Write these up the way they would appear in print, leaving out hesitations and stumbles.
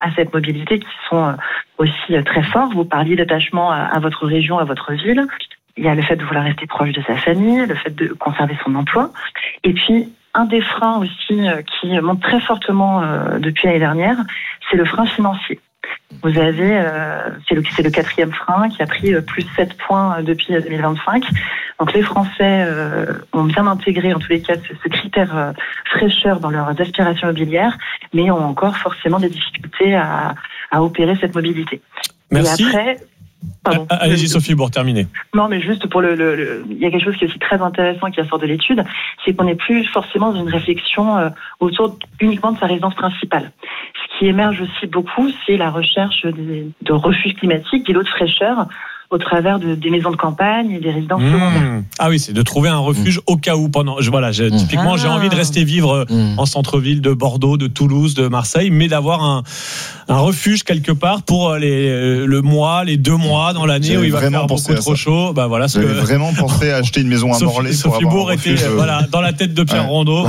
à cette mobilité qui sont aussi très forts. Vous parliez d'attachement à votre région, à votre ville. Il y a le fait de vouloir rester proche de sa famille, le fait de conserver son emploi. Et puis, un des freins aussi qui monte très fortement depuis l'année dernière, c'est le frein financier. Vous avez, c'est le 4e frein qui a pris plus 7 points depuis 2025. Donc les Français ont bien intégré en tous les cas ce critère fraîcheur dans leurs aspirations immobilières, mais ont encore forcément des difficultés à opérer cette mobilité. Merci. Et après, pardon. Allez-y Sophie, pour terminer. Non, mais juste pour il y a quelque chose qui est aussi très intéressant qui ressort de l'étude, c'est qu'on n'est plus forcément dans une réflexion autour uniquement de sa résidence principale. Ce qui émerge aussi beaucoup, c'est la recherche de refuges climatiques et d'eau de fraîcheur au travers des maisons de campagne et des résidences secondaires. Ah oui, c'est de trouver un refuge au cas où typiquement j'ai envie de rester vivre en centre-ville de Bordeaux, de Toulouse, de Marseille, mais d'avoir un refuge quelque part pour le mois, les 2 mois dans l'année où il va faire beaucoup trop chaud. Bah voilà, j'avais vraiment pensé à acheter une maison à Morlaix. Sophie Bourg était dans la tête de Pierre Rondeau,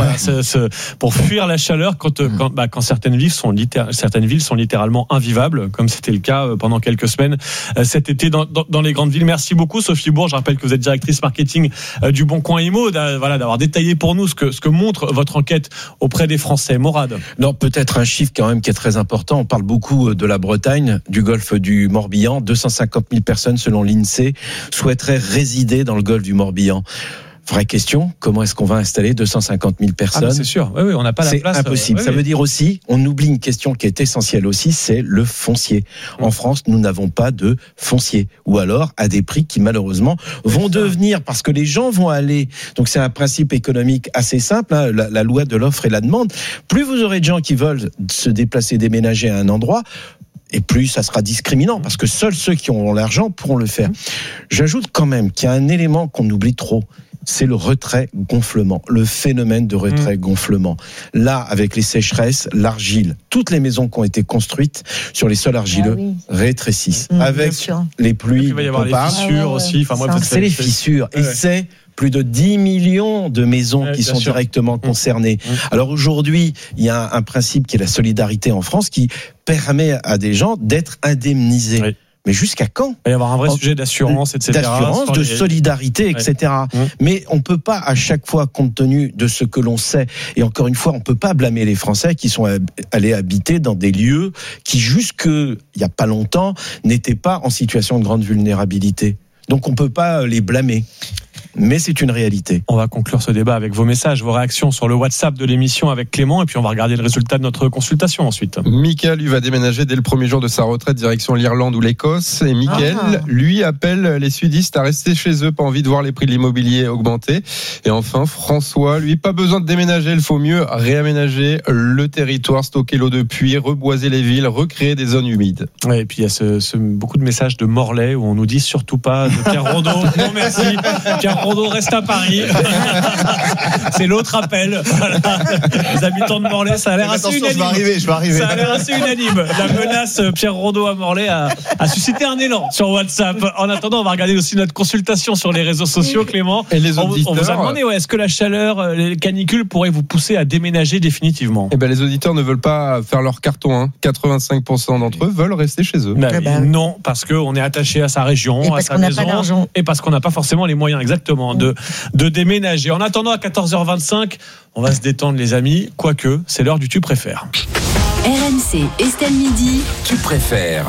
pour fuir la chaleur quand certaines villes sont littéralement invivables, comme c'était le cas pendant quelques semaines cet été dans les grandes villes. Merci beaucoup Sophie Bourg. Je rappelle que vous êtes directrice marketing du Bon Coin Immo, d'avoir détaillé pour nous ce que montre votre enquête auprès des Français. Morad. Non, peut-être un chiffre quand même qui est très important. On parle beaucoup de la Bretagne, du golfe du Morbihan. 250 000 personnes selon l'INSEE souhaiteraient résider dans le golfe du Morbihan. Vraie question, comment est-ce qu'on va installer 250 000 personnes ? C'est sûr, oui, on n'a pas la place. C'est impossible. Ça veut dire aussi, on oublie une question qui est essentielle aussi, c'est le foncier. En France, nous n'avons pas de foncier. Ou alors, à des prix qui malheureusement vont devenir, parce que les gens vont aller, donc c'est un principe économique assez simple, hein, la loi de l'offre et la demande. Plus vous aurez de gens qui veulent se déplacer, déménager à un endroit, et plus ça sera discriminant, parce que seuls ceux qui ont l'argent pourront le faire. J'ajoute quand même qu'il y a un élément qu'on oublie trop, c'est le retrait-gonflement, le phénomène de retrait-gonflement. Là, avec les sécheresses, l'argile, toutes les maisons qui ont été construites sur les sols argileux rétrécissent. Avec les pluies, il va y avoir les fissures aussi. C'est les fissures. Et c'est plus de 10 millions de maisons qui sont directement concernées. Alors aujourd'hui, il y a un principe qui est la solidarité en France qui permet à des gens d'être indemnisés. Oui. Mais jusqu'à quand ? Il va y avoir un vrai sujet d'assurance, etc. D'assurance, de solidarité, etc. Mais on ne peut pas, à chaque fois, compte tenu de ce que l'on sait, et encore une fois, on ne peut pas blâmer les Français qui sont allés habiter dans des lieux qui, il n'y a pas longtemps, n'étaient pas en situation de grande vulnérabilité. Donc on ne peut pas les blâmer. Mais c'est une réalité. On va conclure ce débat avec vos messages, vos réactions sur le WhatsApp de l'émission avec Clément, et puis on va regarder le résultat de notre consultation ensuite. Michael, lui, va déménager dès le premier jour de sa retraite direction l'Irlande ou l'Écosse. Et Michael, lui, appelle les sudistes à rester chez eux, pas envie de voir les prix de l'immobilier augmenter. Et enfin, François, lui, pas besoin de déménager, il faut mieux réaménager le territoire, stocker l'eau de pluie, reboiser les villes, recréer des zones humides. Ouais, et puis il y a beaucoup de messages de Morlaix où on nous dit surtout pas de Pierre Rondeau. Non merci, Pierre Rondeau reste à Paris. C'est l'autre appel. Voilà. Les habitants de Morlaix, ça a l'air assez unanime. Je vais arriver. Ça a l'air assez unanime. La menace Pierre Rondeau à Morlaix a suscité un élan sur WhatsApp. En attendant, on va regarder aussi notre consultation sur les réseaux sociaux, Clément. Et les auditeurs, on vous a demandé, est-ce que la chaleur, les canicules pourraient vous pousser à déménager définitivement ? Les auditeurs ne veulent pas faire leur carton. 85% d'entre eux veulent rester chez eux. Non, parce qu'on est attaché à sa région, à sa maison, et parce qu'on n'a pas forcément les moyens exactement de déménager. En attendant, à 14h25, on va se détendre les amis, quoique c'est l'heure du tu préfères. RMC Estelle Midi. Tu préfères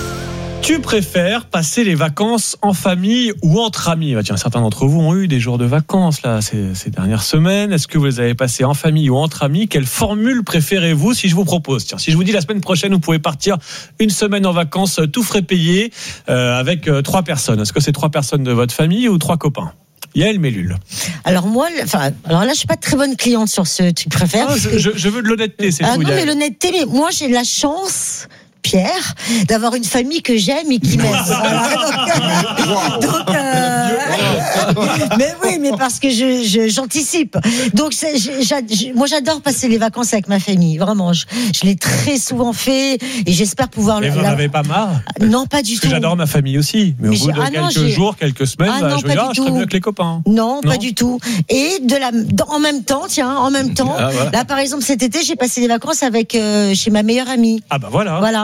passer les vacances en famille ou entre amis ? Tiens, certains d'entre vous ont eu des jours de vacances là, ces dernières semaines. Est-ce que vous les avez passés en famille ou entre amis ? Quelle formule préférez-vous si je vous propose ? Tiens, si je vous dis la semaine prochaine, vous pouvez partir une semaine en vacances, tout frais payé, avec 3 personnes. Est-ce que c'est 3 personnes de votre famille ou 3 copains ? Yael Mellul. Alors là, je suis pas très bonne cliente sur ce tu préfères. Je veux de l'honnêteté, c'est tout. Non, mais l'honnêteté, mais moi j'ai de la chance Pierre, d'avoir une famille que j'aime et qui m'aime. Voilà, mais oui, mais parce que j'anticipe. Donc moi j'adore passer les vacances avec ma famille. Vraiment, je l'ai très souvent fait et j'espère pouvoir. Mais vous n'en avez pas marre? Non, pas du Parce tout. que j'adore ma famille aussi, mais au bout de quelques jours, quelques semaines, je serais mieux avec les copains. Non, pas du tout. Et en même temps, là par exemple cet été, j'ai passé des vacances avec chez ma meilleure amie. Ah bah voilà.